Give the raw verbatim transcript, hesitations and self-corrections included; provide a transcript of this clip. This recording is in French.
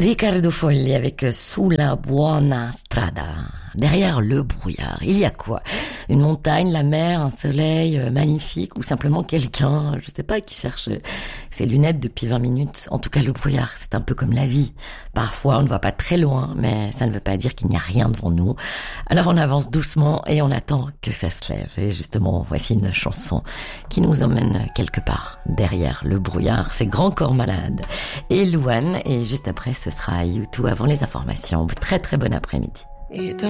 Riccardo Fogli avec Sulla buona strada. Derrière le brouillard, il y a quoi? Une montagne, la mer, un soleil euh, magnifique ou simplement quelqu'un, je sais pas, qui cherche ses lunettes depuis vingt minutes. En tout cas, le brouillard, c'est un peu comme la vie. Parfois, on ne voit pas très loin, mais ça ne veut pas dire qu'il n'y a rien devant nous. Alors on avance doucement et on attend que ça se lève. Et justement, voici une chanson qui nous emmène quelque part derrière le brouillard. C'est Grand Corps Malade et Louane. Et juste après, ce sera U deux avant les informations. Très très bon après-midi. Et